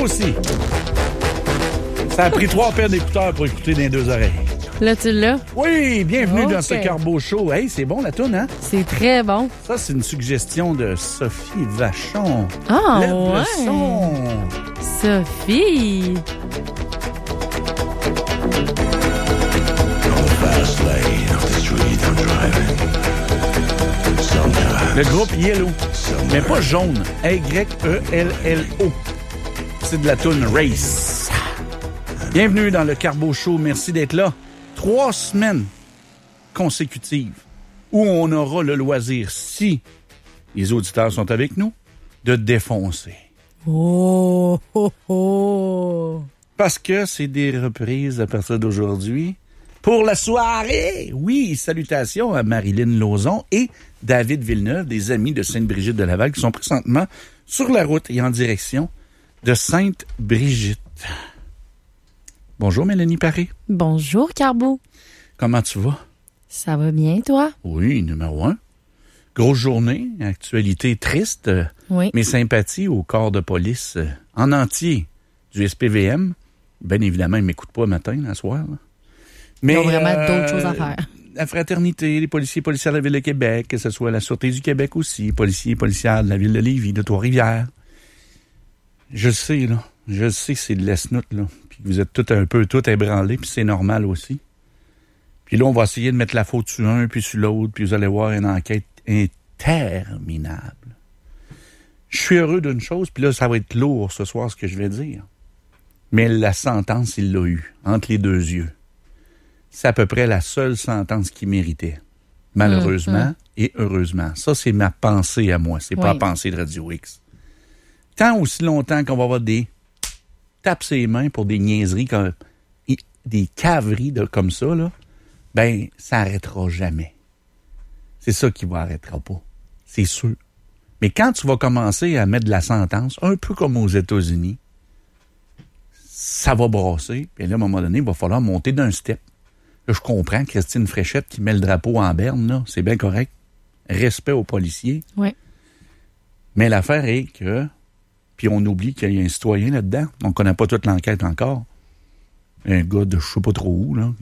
aussi. Ça a pris 3 paires d'écouteurs pour écouter dans les 2 oreilles. Là, tu l'as? Oui, bienvenue dans ce Carbo Show. Hey, c'est bon la toune, hein? C'est très bon. Ça, c'est une suggestion de Sophie Vachon. Ah, Lève ouais. le son. Sophie. Le groupe Yellow, mais pas jaune. Y-E-L-L-O. C'est de la toune Race. Bienvenue dans le Carbo Show. Merci d'être là. 3 semaines consécutives où on aura le loisir, si les auditeurs sont avec nous, de défoncer. Oh, oh, oh. Parce que c'est des reprises à partir d'aujourd'hui. Pour la soirée, oui, salutations à Marilyn Lauzon et David Villeneuve, des amis de Sainte-Brigitte-de-Laval, qui sont présentement sur la route et en direction de Sainte-Brigitte. Bonjour Mélanie Paré. Bonjour, Carbo. Comment tu vas? Ça va bien, toi? Oui, numéro 1. Grosse journée, actualité triste. Oui. Mes sympathies au corps de police en entier du SPVM. Bien évidemment, ils ne m'écoutent pas le matin, à soir. Là. Mais, ils ont vraiment d'autres choses à faire. La fraternité, les policiers et policières de la Ville de Québec, que ce soit la Sûreté du Québec aussi, policiers et policières de la Ville de Lévis, de Trois-Rivières. Je sais, là. Je sais que c'est de l'esnoute, là. Puis que vous êtes tout un peu tout ébranlés, puis c'est normal aussi. Puis là, on va essayer de mettre la faute sur un, puis sur l'autre, puis vous allez voir une enquête interminable. Je suis heureux d'une chose, puis là, ça va être lourd ce soir, ce que je vais dire. Mais la sentence, il l'a eue, entre les 2 yeux. C'est à peu près la seule sentence qu'il méritait. Malheureusement et heureusement. Ça, c'est ma pensée à moi. C'est pas la pensée de Radio X. Tant aussi longtemps qu'on va avoir des tapes ses mains pour des niaiseries, comme, des caveries comme ça, là, ben, ça n'arrêtera jamais. C'est ça qui va arrêtera pas. C'est sûr. Mais quand tu vas commencer à mettre de la sentence, un peu comme aux États-Unis, ça va brasser. Puis là, à un moment donné, il va falloir monter d'un step. Là, je comprends Christine Fréchette qui met le drapeau en berne, là. C'est bien correct. Respect aux policiers. Oui. Mais l'affaire est que... Puis on oublie qu'il y a un citoyen là-dedans. On ne connaît pas toute l'enquête encore. Un gars de je sais pas trop où, là.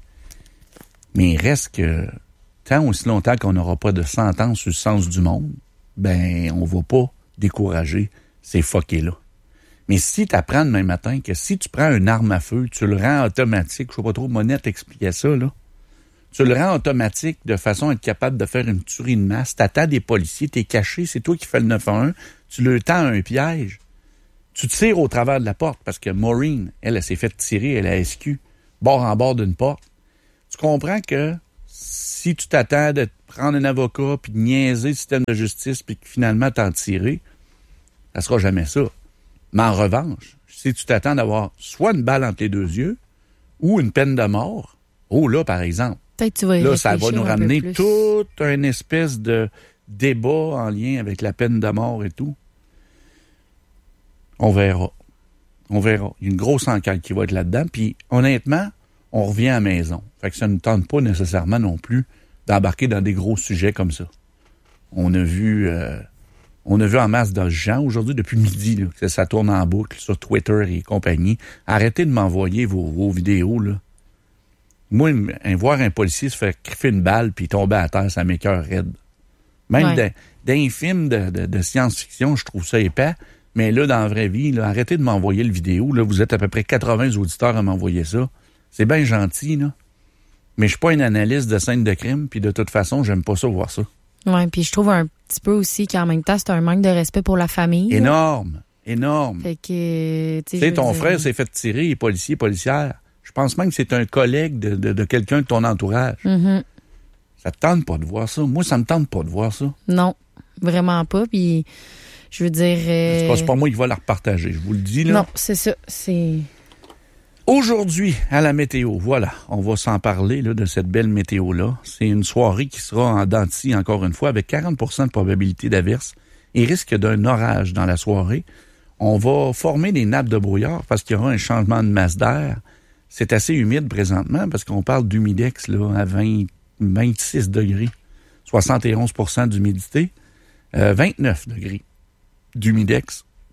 Mais il reste que... Tant aussi longtemps qu'on n'aura pas de sentence sur le sens du monde, ben, on va pas décourager ces fuckés-là. Mais si tu apprends demain matin que si tu prends une arme à feu, tu le rends automatique, je sais pas trop, Monette expliquait ça, là. Tu le rends automatique de façon à être capable de faire une tuerie de masse. T'attends des policiers, t'es caché, c'est toi qui fais le 911, tu le tends un piège. Tu tires au travers de la porte parce que Maureen, elle s'est fait tirer, elle a SQ, bord en bord d'une porte. Tu comprends que si tu t'attends de prendre un avocat puis de niaiser le système de justice puis que finalement t'en tirer, ça sera jamais ça. Mais en revanche, si tu t'attends d'avoir soit une balle entre les 2 yeux ou une peine de mort, oh là, par exemple, peut-être tu vas y là, ça va nous ramener plus. toute une espèce de débat en lien avec la peine de mort et tout. On verra. On verra. Il y a une grosse enquête qui va être là-dedans. Puis, honnêtement, on revient à la maison. Fait que ça ne tente pas nécessairement non plus d'embarquer dans des gros sujets comme ça. On a vu en masse de gens aujourd'hui, depuis midi, là, que ça tourne en boucle sur Twitter et compagnie. Arrêtez de m'envoyer vos vidéos, là. Moi, voir un policier se faire griffer une balle puis tomber à terre, ça m'écoeure raide. Même d'un film de science-fiction, je trouve ça épais. Mais là, dans la vraie vie, là, arrêtez de m'envoyer le vidéo. Là, vous êtes à peu près 80 auditeurs à m'envoyer ça. C'est bien gentil, là. Mais je suis pas un analyste de scène de crime, puis de toute façon, j'aime pas ça voir ça. Oui, puis je trouve un petit peu aussi qu'en même temps, c'est un manque de respect pour la famille. Énorme, énorme. Fait que, tu sais, ton frère s'est fait tirer, il est policier, policière. Je pense même que c'est un collègue de quelqu'un de ton entourage. Mm-hmm. Ça te tente pas de voir ça. Moi, ça me tente pas de voir ça. Non, vraiment pas. Puis, je veux dire... C'est pas moi qui va la repartager, je vous le dis, là. Non, c'est ça. C'est... Aujourd'hui, à la météo, voilà, on va s'en parler là, de cette belle météo-là. C'est une soirée qui sera en dents de scie, encore une fois, avec 40% de probabilité d'averse et risque d'un orage dans la soirée. On va former des nappes de brouillard parce qu'il y aura un changement de masse d'air. C'est assez humide présentement parce qu'on parle d'humidex là, à 26 degrés, 71% d'humidité, 29 degrés d'humidex,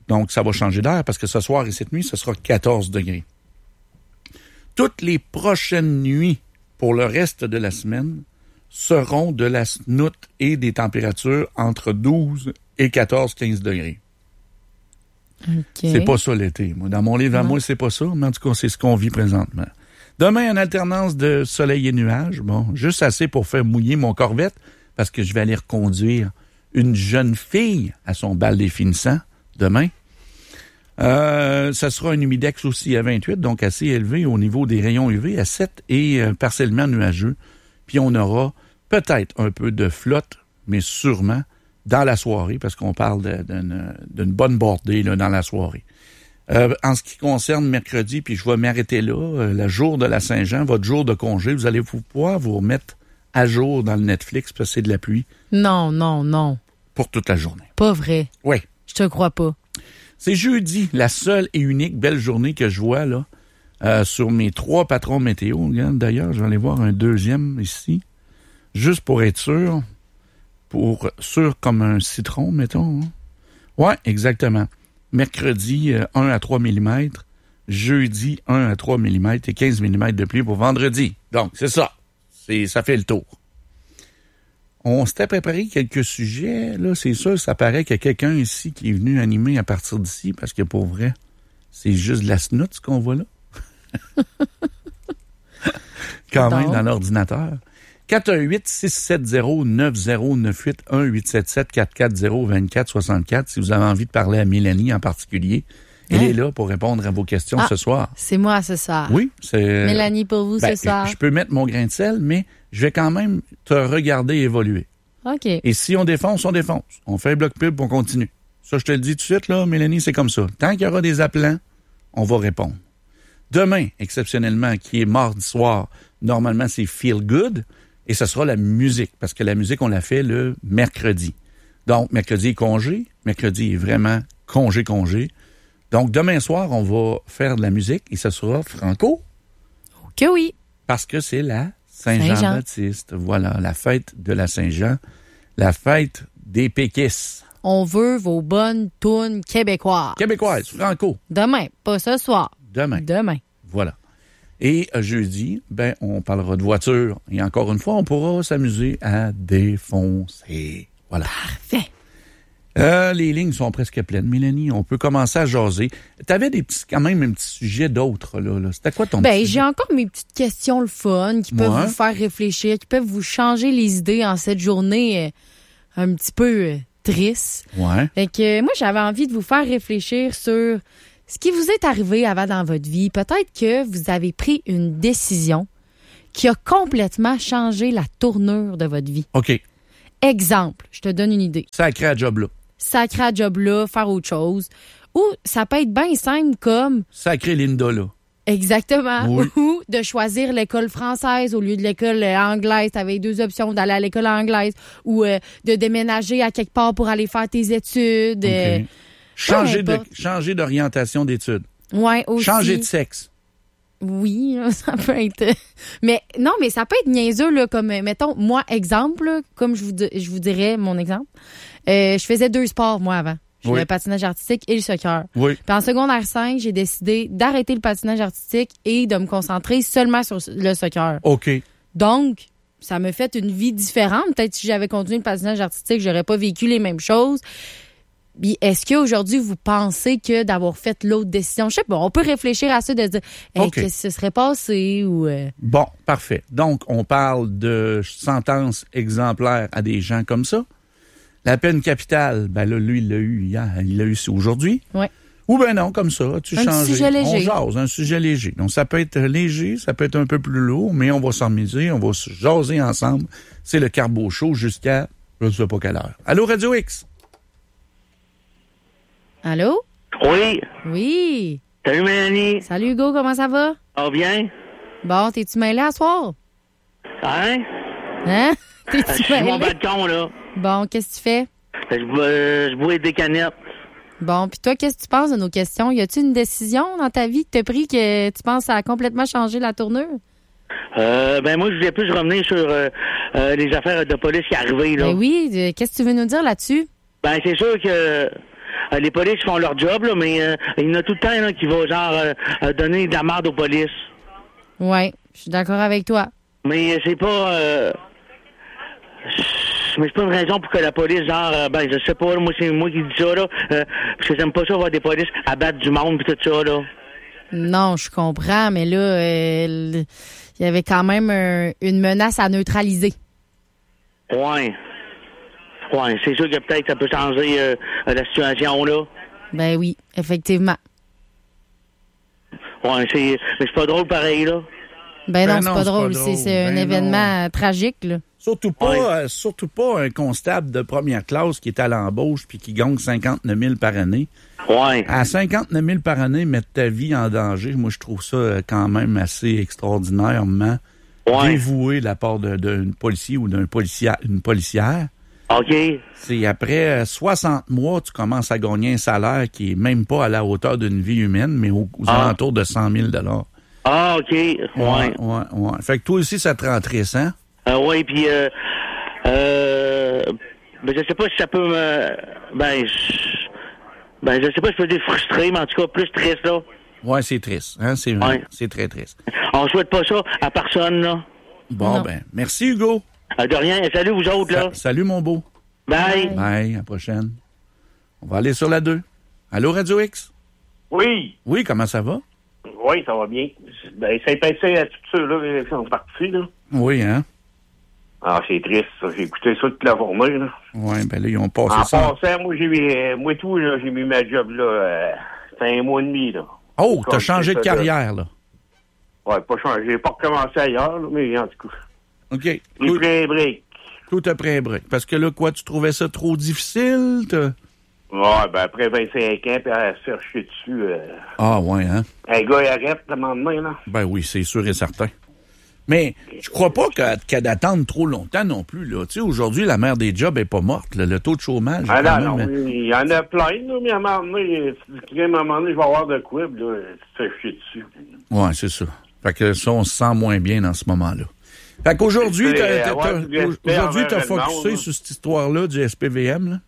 Donc, ça va changer d'air parce que ce soir et cette nuit, ce sera 14 degrés. Toutes les prochaines nuits pour le reste de la semaine seront de la snoute et des températures entre 12 et 14-15 degrés. Okay. C'est pas ça l'été. Moi, dans mon livre à moi, c'est pas ça, mais en tout cas, c'est ce qu'on vit présentement. Demain, en alternance de soleil et nuages, bon, juste assez pour faire mouiller mon Corvette parce que je vais aller reconduire une jeune fille à son bal des finissants demain. Ça sera un humidex aussi à 28, donc assez élevé au niveau des rayons UV à 7 et partiellement nuageux. Puis on aura peut-être un peu de flotte, mais sûrement dans la soirée, parce qu'on parle d'une bonne bordée là, dans la soirée. En ce qui concerne mercredi, puis je vais m'arrêter là, le jour de la Saint-Jean, votre jour de congé, vous allez pouvoir vous remettre à jour dans le Netflix parce que c'est de la pluie. Non. Pour toute la journée. Pas vrai. Oui. Je te crois pas. C'est jeudi, la seule et unique belle journée que je vois là sur mes 3 patrons météo. Regarde, d'ailleurs, je vais aller voir un deuxième ici, juste pour être sûr. Sûr comme un citron, mettons. Hein? Ouais, exactement. Mercredi, 1 à 3 mm. Jeudi, 1 à 3 mm et 15 mm de pluie pour vendredi. Donc, c'est ça. Ça fait le tour. On s'était préparé quelques sujets. Là, c'est sûr, ça paraît qu'il y a quelqu'un ici qui est venu animer à partir d'ici, parce que pour vrai, c'est juste de la snoute ce qu'on voit là. Quand même, dans l'ordinateur. 418-670-9098, 1-877-440-2464, si vous avez envie de parler à Mélanie en particulier. Elle est là pour répondre à vos questions ce soir. C'est moi ce soir. Oui, c'est... Mélanie pour vous ce soir. Je peux mettre mon grain de sel, mais je vais quand même te regarder évoluer. OK. Et si on défonce, on défonce. On fait un bloc pub, on continue. Ça, je te le dis tout de suite, là, Mélanie, c'est comme ça. Tant qu'il y aura des appelants, on va répondre. Demain, exceptionnellement, qui est mardi soir, normalement, c'est Feel Good. Et ce sera la musique, parce que la musique, on la fait le mercredi. Donc, mercredi est congé. Mercredi est vraiment congé. Donc, demain soir, on va faire de la musique et ce sera franco. OK, oui. Parce que c'est la Saint-Jean-Baptiste. Voilà, la fête de la Saint-Jean. La fête des péquistes. On veut vos bonnes tounes québécoises. Québécoises, franco. Demain, pas ce soir. Demain. Voilà. Et jeudi, on parlera de voiture. Et encore une fois, on pourra s'amuser à défoncer. Voilà. Parfait. Les lignes sont presque pleines, Mélanie. On peut commencer à jaser. T'avais quand même un petit sujet d'autre, là. C'était quoi ton petit sujet? J'ai encore mes petites questions le fun qui peuvent vous faire réfléchir, qui peuvent vous changer les idées en cette journée un petit peu triste. Ouais. Fait que moi, j'avais envie de vous faire réfléchir sur ce qui vous est arrivé avant dans votre vie. Peut-être que vous avez pris une décision qui a complètement changé la tournure de votre vie. OK. Exemple, je te donne une idée. Sacré à job là. Sacré à job là, faire autre chose. Ou ça peut être bien simple comme... Sacré Linda là. Exactement. Oui. Ou de choisir l'école française au lieu de l'école anglaise. Tu avais 2 options, d'aller à l'école anglaise ou de déménager à quelque part pour aller faire tes études. Okay. Changer d'orientation d'études. Ouais, aussi. Changer de sexe. Oui, ça peut être... Mais ça peut être niaiseux, là, comme, mettons, moi, exemple, là, comme je vous dirais mon exemple. Je faisais 2 sports, moi, avant. Je faisais le patinage artistique et le soccer. Oui. Puis en secondaire 5, j'ai décidé d'arrêter le patinage artistique et de me concentrer seulement sur le soccer. OK. Donc, ça m'a fait une vie différente. Peut-être si j'avais continué le patinage artistique, j'aurais pas vécu les mêmes choses. Puis est-ce qu'aujourd'hui, vous pensez que d'avoir fait l'autre décision, je sais pas, on peut réfléchir à ça, de se dire, qu'est-ce que ce serait passé ou... Bon, parfait. Donc, on parle de sentence exemplaire à des gens comme ça. La peine capitale, là, lui, il l'a eu hier, il l'a eu aujourd'hui. Oui. Ou non, comme ça, tu changes. Un sujet léger. On jase, un sujet léger. Donc, ça peut être léger, ça peut être un peu plus lourd, mais on va s'amuser, on va se jaser ensemble. C'est le Carbo Show jusqu'à, je ne sais pas quelle heure. Allô, Radio X? Allô? Oui. Oui. Salut, Mélanie. Salut, Hugo, comment ça va? Ça va bien? Bon, t'es-tu mêlé à soir? Hein? Hein? T'es-tu Je suis sur mon mêlé? balcon, là. Bon, qu'est-ce que tu fais? Je bois des canettes. Bon, puis toi, qu'est-ce que tu penses de nos questions? Y a-tu une décision dans ta vie que t'as pris que tu penses ça a complètement changé la tournure? Moi, je voulais plus revenir sur les affaires de police qui arrivaient, là. Ben oui, qu'est-ce que tu veux nous dire là-dessus? Ben, c'est sûr que les polices font leur job, là, mais il y en a tout le temps là, qui va genre donner de la merde aux polices. Oui, je suis d'accord avec toi. Mais c'est pas... mais c'est pas une raison pour que la police, genre, je sais pas, là, moi, c'est moi qui dis ça, là, parce que j'aime pas ça voir des polices abattre du monde pis tout ça, là. Non, je comprends, mais là, il y avait quand même une menace à neutraliser. Ouais. Ouais, c'est sûr que peut-être ça peut changer la situation, là. Ben oui, effectivement. Ouais, mais c'est pas drôle pareil, là. Ben non, c'est pas drôle. C'est un événement tragique, là. Surtout pas un constable de première classe qui est à l'embauche puis qui gagne 59 000 par année. Ouais. À 59 000 par année, mettre ta vie en danger, moi, je trouve ça quand même assez extraordinairement dévoué de la part d'un policier ou d'une policière. OK. C'est après 60 mois, tu commences à gagner un salaire qui est même pas à la hauteur d'une vie humaine, mais aux alentours de 100 000 $. Ah, OK. Ouais. Fait que toi aussi, ça te rend triste, hein? Oui, puis je sais pas si ça peut me... je sais pas si ça peut être frustré, mais en tout cas, plus triste, là. Ouais, c'est triste, hein? C'est très triste. On souhaite pas ça à personne, là. Bon, merci, Hugo. De rien. Salut, vous autres, là. Salut, mon beau. Bye. Bye, à la prochaine. On va aller sur la 2. Allô, Radio X? Oui. Oui, comment ça va? Oui, ça va bien. Ben, c'est passé à tous ceux-là qui sont partis, là. Oui, hein? Ah, c'est triste, ça. J'ai écouté ça toute la journée, là. Oui, ben là, ils ont passé ça. En passant, moi, j'ai mis ma job, là, c'est 1 mois et demi, là. Oh, t'as changé de carrière, là. Ouais, pas changé. J'ai pas recommencé ailleurs, là, mais en tout cas. OK. J'ai pris un break. Tout a pris un break. Parce que là, quoi, tu trouvais ça trop difficile? Ouais, ben après 25 ans, puis à se faire chier dessus. Ah, ouais, hein? Un gars, il arrête le lendemain, là. Ben oui, c'est sûr et certain. Mais je crois pas qu'à d'attendre trop longtemps non plus, là. Tu sais, aujourd'hui, la mère des jobs est pas morte, là. Le taux de chômage... Non, il y en a plein, là, mais à un moment donné, je vais avoir de quoi, puis là, tu te fais chier dessus. Ouais, c'est ça. Fait que ça, on se sent moins bien dans ce moment-là. Fait qu'aujourd'hui, t'as focusé sur cette histoire-là du SPVM, là?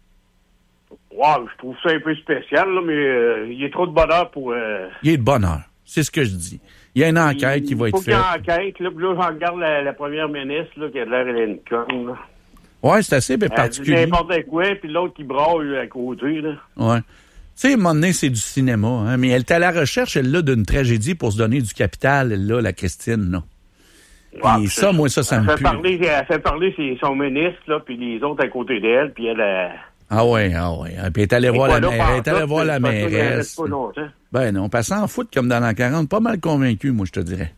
Ouais, je trouve ça un peu spécial, là, mais il y a trop de bonheur pour... Il y a de bonheur. C'est ce que je dis. Il y a une enquête qui va être faite. Il faut qu'il y ait une enquête, là, puis là, je regarde la première ministre, là, qui a l'air d'une conne, là. Ouais, c'est assez particulier. Elle dit n'importe quoi, puis l'autre qui braille à côté, là. Ouais. Tu sais, à un moment donné, c'est du cinéma, hein, mais elle est à la recherche, elle là, d'une tragédie pour se donner du capital, elle là, la Christine, là. Ouais, et ça, moi, ça me pue. Elle fait parler son ministre, là, puis les autres à côté d'elle, puis elle... Ah ouais. Puis elle est allée voir la mairesse. Ben non, elle s'en fout comme dans l'an 40. Pas mal convaincu, moi, je te dirais.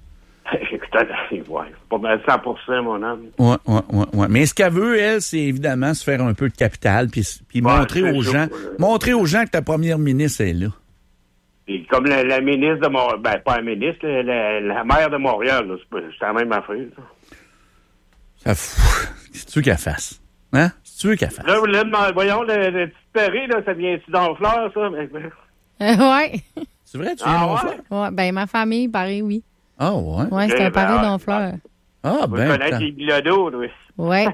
Ouais, pas mal 100%, mon âme. Ouais. Mais ce qu'elle veut, elle, c'est évidemment se faire un peu de capital, puis montrer aux gens que ta première ministre est là. Et comme la ministre de Montréal, ben pas la ministre, la maire de Montréal, là, c'est la même affaire. Ça C'est-tu qu'elle fasse? Hein? C'est-tu qu'elle fasse? Là, voyons, le petit Perré, là, ça vient-tu d'Honfleur, ça? Ouais. C'est vrai, tu viens d'Honfleur? Ouais, ben ma famille, pareil, oui. Ah, ouais? Ouais, c'est un Perré d'Honfleur. Ah, ben. Vous connaissez les Bilodeau, oui. Ouais.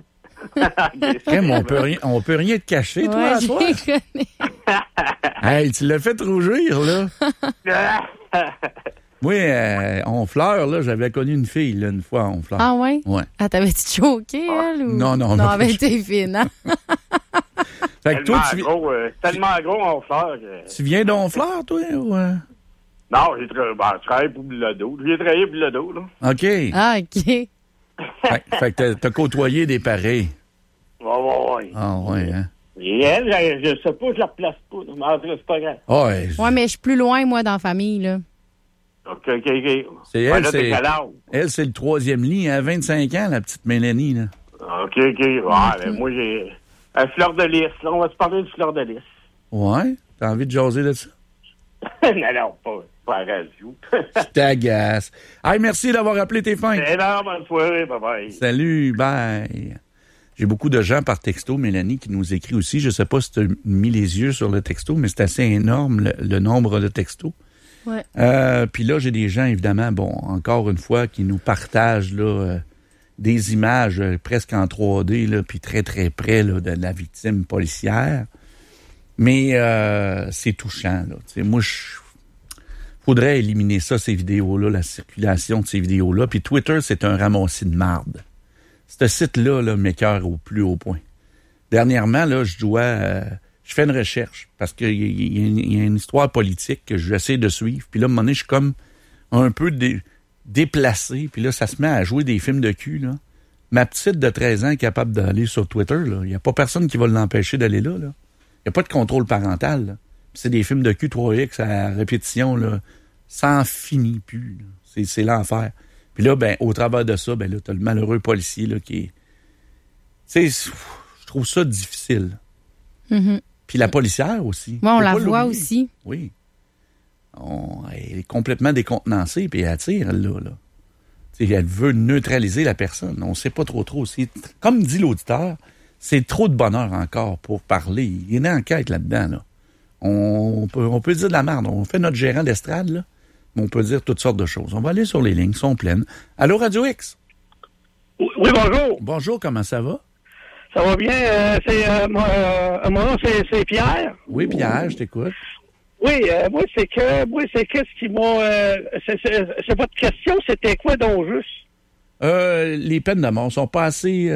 On peut rien te cacher, toi, à soi. Hey, tu l'as fait rougir, là. Moi, Honfleur, là, j'avais connu une fille, là, une fois à Honfleur. Ah, ouais? Ouais. Ah, t'avais-tu choqué, elle? Ou... Non. Non, elle avait été fine, hein? Fait que toi, tellement gros, Honfleur. Tu viens d'Honfleur, toi, ou... Non, je travaille pour Bilodeau. J'ai travaillé pour Bilodeau, là. OK. Ah, OK. Fait que t'as côtoyé des pareils. Ouais. Ah, ouais, hein? Et elle, je sais pas, je la replace pas. Mais c'est pas grave. Ouais, mais je suis plus loin, moi, dans la famille, là. OK. C'est elle, elle, c'est le 3e lit, à 25 ans, la petite Mélanie, là. OK. Ouais, ben, moi, j'ai un fleur de lys. Là, on va se parler du fleur de lys. Ouais? T'as envie de jaser de ça? non, pas à radio. Je t'agace. Hey, merci d'avoir appelé tes fins. C'est énorme, bonne soirée, bye-bye. Salut, bye. J'ai beaucoup de gens par texto, Mélanie, qui nous écrit aussi. Je sais pas si tu as mis les yeux sur le texto, mais c'est assez énorme, le nombre de textos. Ouais. Puis là, j'ai des gens, évidemment, bon, encore une fois, qui nous partagent là, des images presque en 3D, là, puis très, très près là, de la victime policière. Mais c'est touchant, là. T'sais, moi, faudrait éliminer ça, ces vidéos-là, la circulation de ces vidéos-là. Puis Twitter, c'est un ramassis de marde. Ce site-là, là, m'écoeure au plus haut point. Dernièrement, là, je fais une recherche parce qu'il y a une histoire politique que j'essaie de suivre. Puis là, à un moment donné, je suis comme un peu déplacé. Puis là, ça se met à jouer des films de cul, là. Ma petite de 13 ans est capable d'aller sur Twitter, là. Il n'y a pas personne qui va l'empêcher d'aller là, là. Il n'y a pas de contrôle parental, là. Puis c'est des films de cul 3X à répétition, là. Ça en finit plus, là. C'est l'enfer. Puis là, ben, au travers de ça, ben là, t'as le malheureux policier, là, qui est... Tu sais, je trouve ça difficile. Mm-hmm. Puis la policière aussi. Oui, on la voit aussi. Oui. Elle est complètement décontenancée, puis elle tire, là. T'sais, elle veut neutraliser la personne. On ne sait pas trop. Comme dit l'auditeur, c'est trop de bonheur encore pour parler. Il y a une enquête là-dedans, là. On peut dire de la merde. On fait notre gérant d'estrade, là. Mais on peut dire toutes sortes de choses. On va aller sur les lignes, sont pleines. Allô, Radio X? Oui, bonjour. Bonjour, comment ça va? Ça va bien. Mon nom, c'est Pierre. Oui, Pierre, je t'écoute. Oui, moi, c'est que ce qui m'a... c'est votre question, c'était quoi donc juste? Les peines de mort sont pas assez...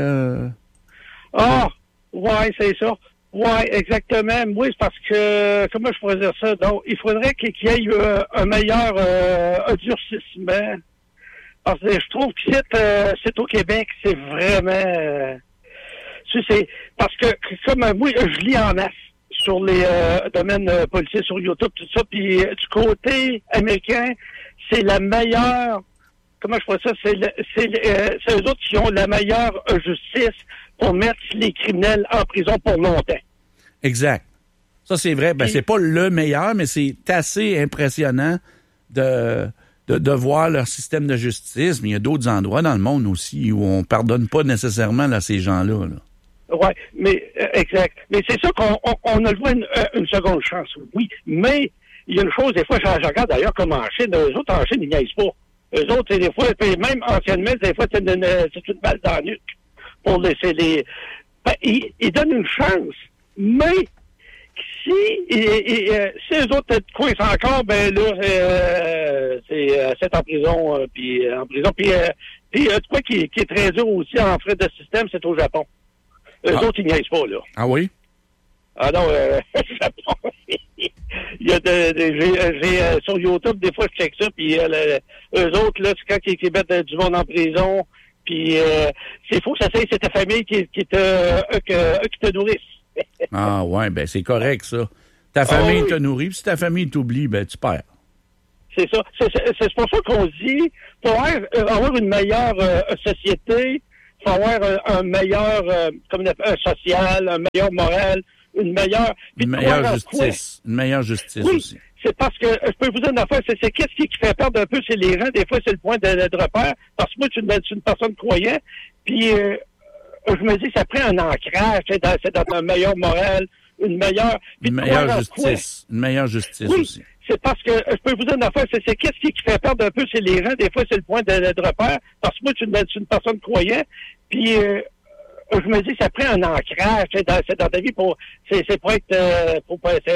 Ouais, c'est ça. Ouais, exactement. Oui, c'est parce que... Comment je pourrais dire ça? Donc, il faudrait qu'il y ait un meilleur durcissement. Parce que je trouve que c'est au Québec, c'est vraiment... c'est parce que, comme moi, je lis en masse sur les domaines policiers sur YouTube, tout ça, puis du côté américain, c'est la meilleure... Comment je pourrais ça? C'est eux autres qui ont la meilleure justice pour mettre les criminels en prison pour longtemps. Exact. Ça, c'est vrai. Ben, c'est pas le meilleur, mais c'est assez impressionnant de voir leur système de justice. Mais il y a d'autres endroits dans le monde aussi où on pardonne pas nécessairement là, ces gens-là. Là. Oui, mais exact. Mais c'est ça qu'on a le droit une seconde chance, oui. Mais il y a une chose, des fois, je regarde d'ailleurs comme en Chine, eux autres en Chine, ils niaisent pas. Eux autres, des fois, même anciennement, des fois, c'est une balle dans la nuque pour laisser les... Ben, ils donnent une chance, mais si eux autres coincent encore, ben là, c'est en prison, puis quoi qui est très dur aussi en frais de système, c'est au Japon. Eux autres, ils niaisent pas, là. Ah oui? Ah non, Japon, il y a j'ai sur YouTube, des fois, je check ça, puis eux autres, là, c'est quand ils mettent du monde en prison, puis c'est faux, ça c'est ta famille qui te nourrisse. Ah ouais, ben c'est correct, ça. Ta famille te nourrit, puis si ta famille t'oublie, ben tu perds. C'est ça. C'est pour ça qu'on dit, pour avoir une meilleure société, il faut avoir un meilleur, un social, un meilleur moral, une meilleure justice. Une meilleure justice oui, aussi. C'est parce que, je peux vous dire une affaire, c'est qu'est-ce qui fait perdre un peu, c'est les gens, des fois, c'est le point de repère, parce que moi, je suis une personne croyante, puis je me dis, ça prend un ancrage, c'est dans un meilleur moral, une meilleure justice. Une meilleure justice oui, aussi. C'est parce que, je peux vous dire une affaire, c'est qu'est-ce qui fait perdre un peu, c'est les gens, des fois, c'est le point de repère, parce que moi, je suis une personne croyante, puis je me dis, ça prend un ancrage, c'est dans ta vie c'est pour être,